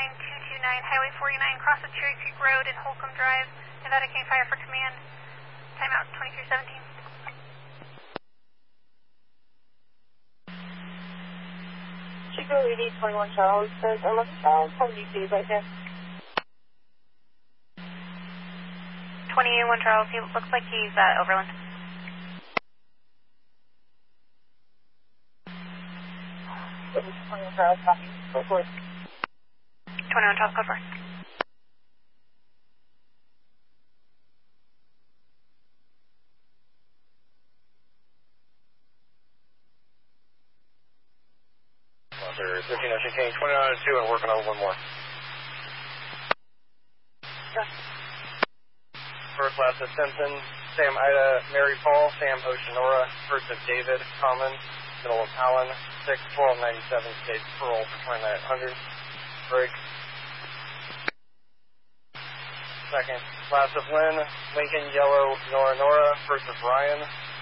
Highway 49, cross the Cherry Creek Road and Holcomb Drive. Nevada King Fire for command. Timeout 2317. Chico 80, 21 Charles says, 11 Charles, how do you see right there? 21 Charles, he looks like he's Overland. 21 Charles, copy. Go for it. 21 Charles, go for it. Monster 13 Ocean King, 2902 and working on one more. Yeah. First class of Simpson, Sam Ida, Mary Paul, Sam Oceanora, first of David, Common, middle of Allen, 6, 1297, stage parole for 2900. Break. Second class of Lynn, Lincoln, Yellow, Nora, first of Ryan,